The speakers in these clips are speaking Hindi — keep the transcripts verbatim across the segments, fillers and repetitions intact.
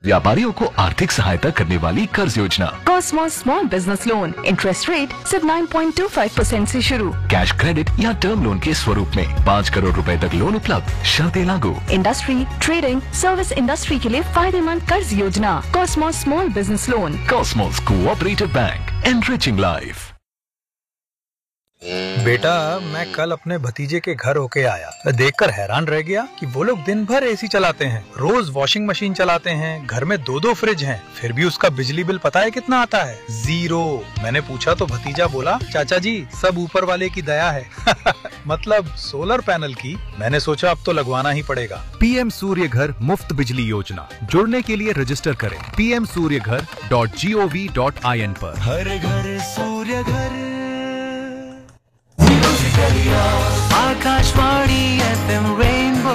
व्यापारियों को आर्थिक सहायता करने वाली कर्ज योजना Cosmos small business loan interest rate सिर्फ nine point two five percent से शुरू। कैश क्रेडिट या टर्म लोन के स्वरूप में पाँच करोड़ रुपए तक लोन उपलब्ध, शर्तें लागू। इंडस्ट्री, ट्रेडिंग, सर्विस इंडस्ट्री के लिए फायदेमंद कर्ज योजना Cosmos small business loan. Cosmos cooperative bank, enriching life. बेटा, मैं कल अपने भतीजे के घर होके आया, देखकर हैरान रह गया कि वो लोग दिन भर एसी चलाते हैं, रोज वॉशिंग मशीन चलाते हैं, घर में दो दो फ्रिज हैं, फिर भी उसका बिजली बिल पता है कितना आता है? जीरो। मैंने पूछा तो भतीजा बोला, चाचा जी सब ऊपर वाले की दया है। मतलब सोलर पैनल की। मैंने सोचा अब तो लगवाना ही पड़ेगा। पीएम सूर्य घर मुफ्त बिजली योजना, जुड़ने के लिए रजिस्टर करें पी एम सूर्य घर dot G O V dot I N पर। हर घर सूर्य घर। Akashvani FM rainbow.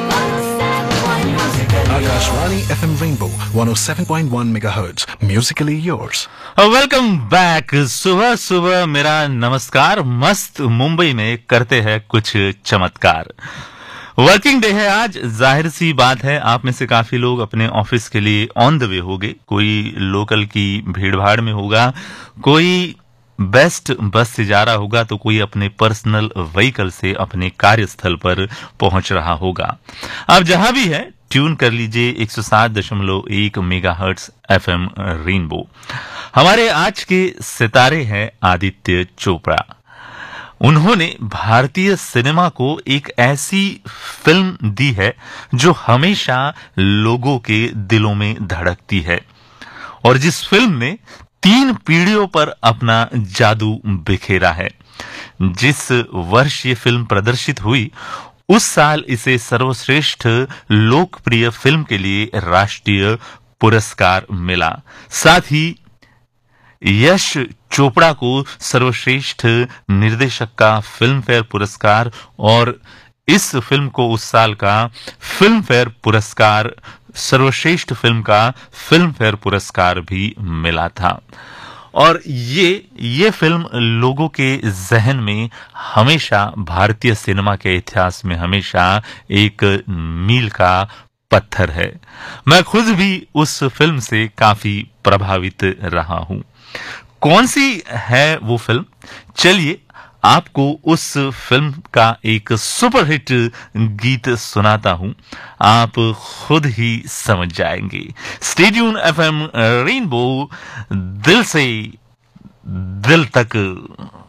Akashvani FM rainbow one O seven point one megahertz, Musically yours. Welcome back. सुबह सुबह मेरा नमस्कार। मस्त मुंबई में करते हैं कुछ चमत्कार। वर्किंग डे है आज, जाहिर सी बात है आप में से काफी लोग अपने ऑफिस के लिए ऑन द वे होंगे, कोई लोकल की भीड़ भाड़ में होगा, कोई बेस्ट बस से जा रहा होगा, तो कोई अपने पर्सनल व्हीकल से अपने कार्यस्थल पर पहुंच रहा होगा। आप जहां भी है ट्यून कर लीजिए एक सौ सात दशमलव एक मेगाहर्ट्ज एफएम रेनबो। हमारे आज के सितारे हैं आदित्य चोपड़ा। उन्होंने भारतीय सिनेमा को एक ऐसी फिल्म दी है जो हमेशा लोगों के दिलों में धड़कती है, और जिस फिल्म ने तीन पीढ़ियों पर अपना जादू बिखेरा है। जिस वर्ष ये फिल्म प्रदर्शित हुई, उस साल इसे सर्वश्रेष्ठ लोकप्रिय फिल्म के लिए राष्ट्रीय पुरस्कार मिला। साथ ही यश चोपड़ा को सर्वश्रेष्ठ निर्देशक का फिल्म फेयर पुरस्कार और इस फिल्म को उस साल का फिल्म फेयर पुरस्कार, सर्वश्रेष्ठ फिल्म का फिल्म फेयर पुरस्कार भी मिला था। और ये ये फिल्म लोगों के जहन में हमेशा, भारतीय सिनेमा के इतिहास में हमेशा एक मील का पत्थर है। मैं खुद भी उस फिल्म से काफी प्रभावित रहा हूं। कौन सी है वो फिल्म? चलिए आपको उस फिल्म का एक सुपरहिट गीत सुनाता हूं, आप खुद ही समझ जाएंगे। स्टे ट्यून एफएम रेनबो, दिल से दिल तक।